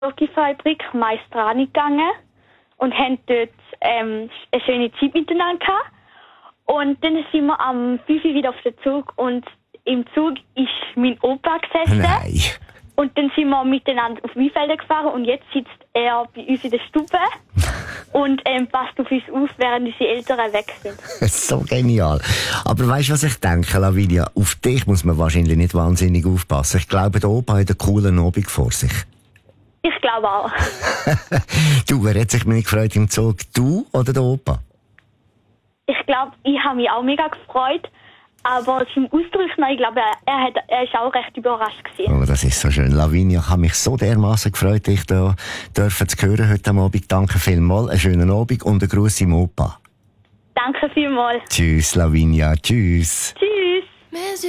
Fabrik Maestrani gegangen und haben dort eine schöne Zeit miteinander gehabt. Und dann sind wir am 5 Uhr wieder auf den Zug und im Zug ist mein Opa gesessen. Nein. Und dann sind wir miteinander auf Weinfelden gefahren und jetzt sitzt er bei uns in der Stube und passt auf uns auf, während unsere Eltern weg sind. So genial. Aber weißt du, was ich denke, Lavinia? Auf dich muss man wahrscheinlich nicht wahnsinnig aufpassen. Ich glaube, der Opa hat einen coolen Abend vor sich. Ich glaube auch. Du, wer hat sich mehr gefreut im Zug? Du oder der Opa? Ich glaube, ich habe mich auch mega gefreut. Aber zum Ausdrücken, ich glaube, er ist auch recht überrascht gewesen. Oh, das ist so schön. Lavinia, ich habe mich so dermaßen gefreut, dich da dürfen zu hören heute Abend. Danke vielmals, einen schönen Abend und einen Gruß im Opa. Danke vielmals. Tschüss, Lavinia. Tschüss. Tschüss.